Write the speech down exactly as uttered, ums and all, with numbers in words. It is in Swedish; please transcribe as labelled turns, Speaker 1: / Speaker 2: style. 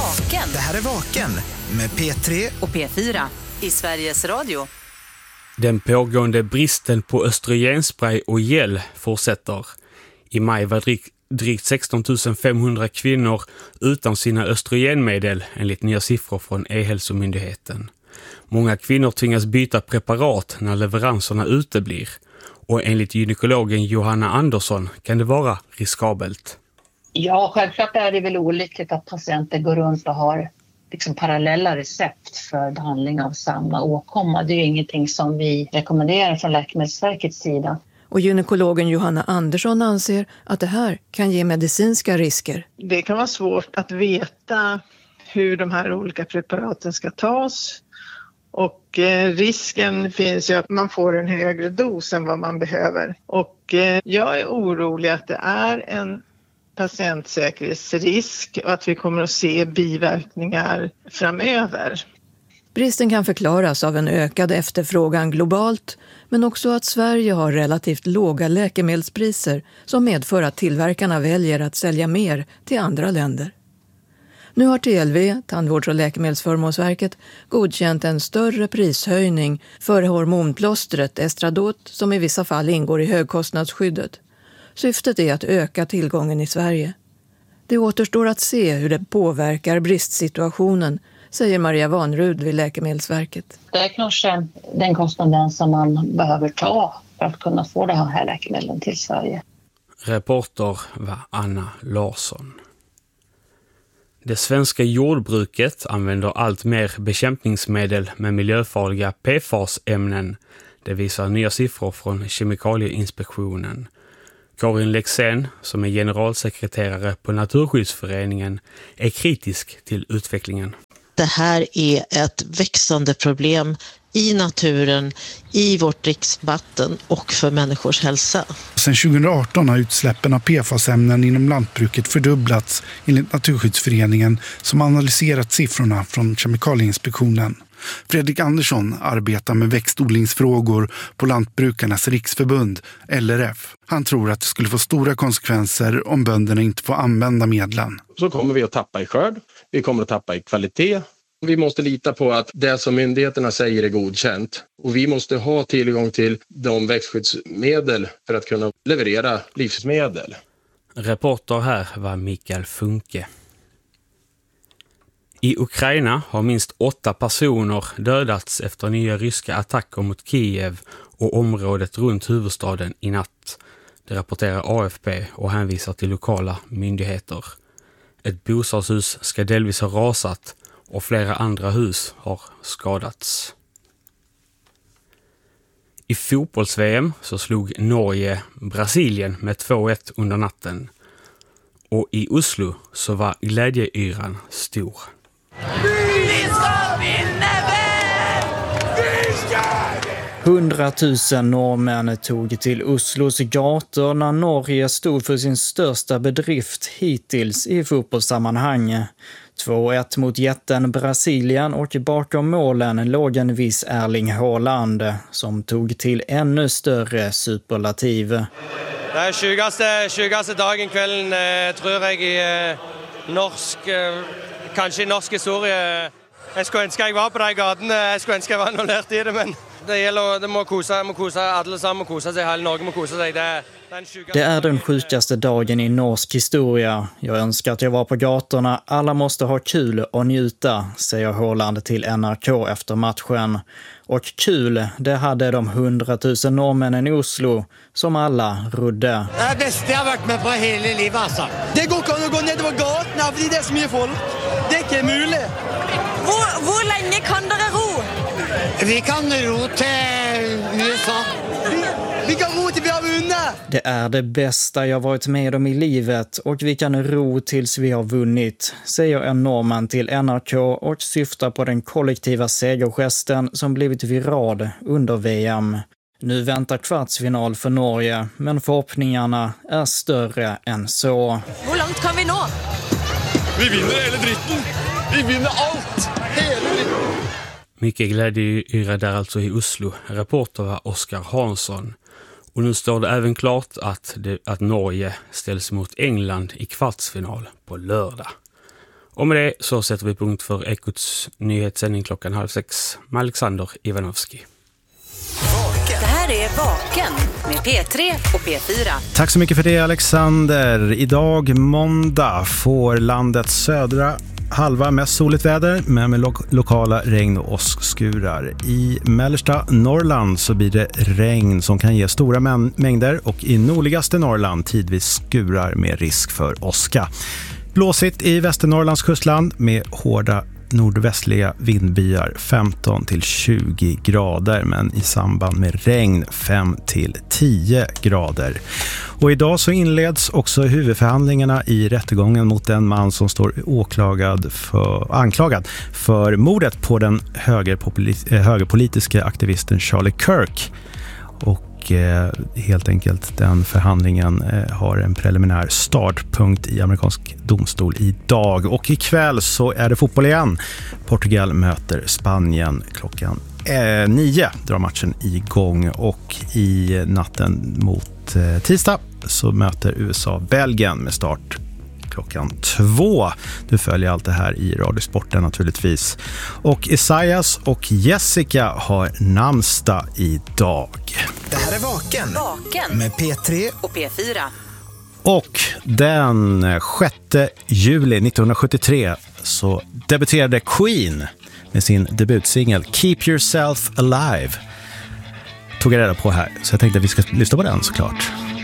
Speaker 1: Vaken.
Speaker 2: Det här är Vaken med P tre
Speaker 1: och P fyra i Sveriges Radio.
Speaker 3: Den pågående bristen på östrogenspray och gel fortsätter. I maj var drygt, drygt sexton tusen femhundra kvinnor utan sina östrogenmedel enligt nya siffror från E-hälsomyndigheten. Många kvinnor tvingas byta preparat när leveranserna uteblir. Och enligt gynekologen Johanna Andersson kan det vara riskabelt.
Speaker 4: Ja, självklart är det väl olyckligt att patienter går runt och har liksom parallella recept för behandling av samma åkomma. Det är ju ingenting som vi rekommenderar från Läkemedelsverkets sida.
Speaker 5: Och gynekologen Johanna Andersson anser att det här kan ge medicinska risker.
Speaker 6: Det kan vara svårt att veta hur de här olika preparaten ska tas. Och eh, risken finns ju att man får en högre dos än vad man behöver. Och eh, jag är orolig att det är en patientsäkerhetsrisk och att vi kommer att se biverkningar framöver.
Speaker 5: Bristen kan förklaras av en ökad efterfrågan globalt, men också att Sverige har relativt låga läkemedelspriser som medför att tillverkarna väljer att sälja mer till andra länder. Nu har T L V, Tandvårds- och läkemedelsförmånsverket, godkänt en större prishöjning för hormonplåstret Estradot som i vissa fall ingår i högkostnadsskyddet. Syftet är att öka tillgången i Sverige. Det återstår att se hur det påverkar bristsituationen, säger Maria Vanrud vid Läkemedelsverket.
Speaker 4: Det är kanske den kostnaden som man behöver ta för att kunna få det här läkemedlen till Sverige.
Speaker 3: Reporter var Anna Larsson. Det svenska jordbruket använder allt mer bekämpningsmedel med miljöfarliga P F A S-ämnen. Det visar nya siffror från Kemikalieinspektionen. Karin Lexén, som är generalsekreterare på Naturskyddsföreningen, är kritisk till utvecklingen.
Speaker 7: Det här är ett växande problem i naturen, i vårt dricksvatten och för människors hälsa.
Speaker 8: Sedan tjugo arton har utsläppen av P F A S-ämnen inom lantbruket fördubblats enligt Naturskyddsföreningen som analyserat siffrorna från Kemikalieinspektionen. Fredrik Andersson arbetar med växtodlingsfrågor på Lantbrukarnas riksförbund, L R F. Han tror att det skulle få stora konsekvenser om bönderna inte får använda medlen.
Speaker 9: Så kommer vi att tappa i skörd, vi kommer att tappa i kvalitet. Vi måste lita på att det som myndigheterna säger är godkänt. Och vi måste ha tillgång till de växtskyddsmedel för att kunna leverera livsmedel.
Speaker 3: Reporter här var Mikael Funke. I Ukraina har minst åtta personer dödats efter nya ryska attacker mot Kiev och området runt huvudstaden i natt. Det rapporterar A F P och hänvisar till lokala myndigheter. Ett bostadshus ska delvis ha rasat och flera andra hus har skadats. I fotbolls-V M så slog Norge Brasilien med två ett under natten. Och i Oslo så var glädjeyran stor.
Speaker 10: Vi ska vinna väl! Vi ska
Speaker 11: Hundratusen norrmän tog till Oslos gator när Norge stod för sin största bedrift hittills i fotbollssammanhang. två ett mot jätten Brasilien och bakom målen låg en viss Erling Haaland som tog till ännu större superlativ.
Speaker 12: Det är tjugaste, tjugaste dagen kvällen eh, tror jag i eh, norsk, eh, kanske i norsk historia. Jag skulle önska jag var på de gatorna, jag skulle önska jag var annullert i det, men det gäller, det må kosa, må kosa, alla samman kosa sig, hela Norge må kosa sig. Det är,
Speaker 11: det är den sjukaste dagen i norsk historia. Jag önskar att jag var på gatorna. Alla måste ha kul och njuta, säger Haaland till N R K efter matchen. Och kul, det hade de hundratusen norrmännen i Oslo som alla rodde.
Speaker 10: Det är det bästa jag har varit med på hela livet, alltså. Det går inte att gå ner över gatorna, för det är så mycket folk. Det är inte möjligt. Hvor, hvor länge kan dere ro? Vi kan ro till U S A. Vi, vi kan ro till vi har vunnit.
Speaker 11: Det är det bästa jag varit med om i livet och vi kan ro tills vi har vunnit, säger en norrman till N R K och syftar på den kollektiva segergesten som blivit viral under V M. Nu väntar kvartsfinal för Norge, men förhoppningarna är större än så.
Speaker 10: Hur långt kan vi nå?
Speaker 9: Vi vinner hela dritten! Vi vinner allt! Hela dritten!
Speaker 3: Mycket glädjeyra där alltså i Oslo. Reporter var Oskar Hansson. Och nu står det även klart att, det, att Norge ställs mot England i kvartsfinal på lördag. Och med det så sätter vi punkt för Ekots nyhetssändning klockan halv sex med Alexander Ivanovski.
Speaker 1: Det här är Vaken med P tre och P fyra.
Speaker 13: Tack så mycket för det, Alexander. Idag måndag får landets södra halva mest soligt väder, men med lo- lokala regn- och åskskurar. I mellersta Norrland så blir det regn som kan ge stora mä- mängder och i nordligaste Norrland tidvis skurar med risk för åska. Blåsigt i Västernorrlands kustland med hårda nordvästliga vindbyar femton till tjugo grader, men i samband med regn fem till tio grader. Och idag så inleds också huvudförhandlingarna i rättegången mot den man som står åklagad för, anklagad för mordet på den högerpopulis- högerpolitiska aktivisten Charlie Kirk. Och helt enkelt den förhandlingen har en preliminär startpunkt i amerikansk domstol idag. Och ikväll så är det fotboll igen. Portugal möter Spanien klockan eh, nio drar matchen igång, och i natten mot eh, tisdag så möter U S A Belgien med start klockan två. Du följer allt det här i Radiosporten naturligtvis. Och Isaias och Jessica har namnsdag idag.
Speaker 2: Det här är Vaken,
Speaker 1: Vaken
Speaker 2: med P tre
Speaker 1: och P fyra.
Speaker 13: Och den sjätte juli nittonhundrasjuttiotre så debuterade Queen med sin debutsingel Keep Yourself Alive. Tog jag reda på här, så jag tänkte att vi ska lyssna på den såklart.